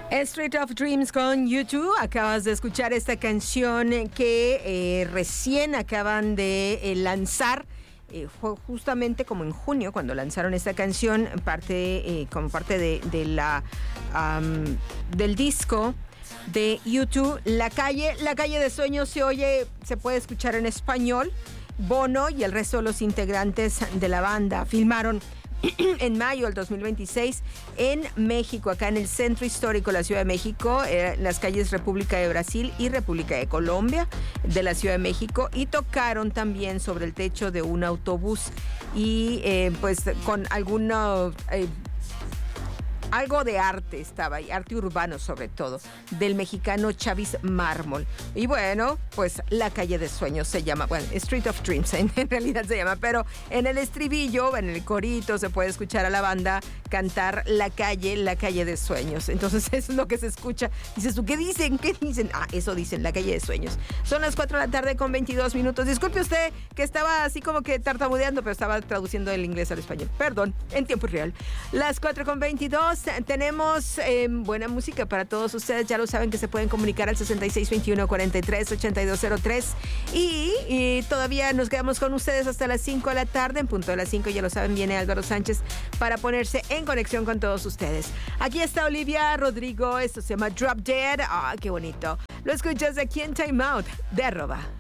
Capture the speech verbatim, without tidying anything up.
Street of Dreams con U dos. Acabas de escuchar esta canción que eh, recién acaban de eh, lanzar. Eh, fue justamente como en junio cuando lanzaron esta canción, parte eh, como parte de, de la um, del disco de U dos. La calle, la calle de sueños se oye, se puede escuchar en español. Bono y el resto de los integrantes de la banda filmaron en mayo del dos mil veintiséis en México, acá en el Centro Histórico de la Ciudad de México, eh, las calles República de Brasil y República de Colombia de la Ciudad de México, y tocaron también sobre el techo de un autobús y eh, pues con alguna... Eh, algo de arte estaba ahí, arte urbano sobre todo, del mexicano Chavis Mármol. Y bueno, pues La Calle de Sueños se llama, bueno, Street of Dreams en, en realidad se llama, pero en el estribillo, en el corito, se puede escuchar a la banda cantar La Calle, La Calle de Sueños. Entonces eso es lo que se escucha. Dices tú, ¿qué dicen? ¿Qué dicen? Ah, eso dicen, La Calle de Sueños. Son las cuatro de la tarde con veintidós minutos. Disculpe usted que estaba así como que tartamudeando, pero estaba traduciendo del inglés al español. Perdón, en tiempo real. Las cuatro con veintidós. Tenemos eh, buena música para todos ustedes. Ya lo saben que se pueden comunicar al sesenta y seis veintiuno cuarenta y tres ochenta y dos cero tres. Y, y todavía nos quedamos con ustedes hasta las cinco de la tarde. En punto de las cinco, ya lo saben, viene Álvaro Sánchez para ponerse en conexión con todos ustedes. Aquí está Olivia Rodrigo. Esto se llama Drop Dead. Ah, qué bonito. Lo escuchas aquí en Time Out de arroba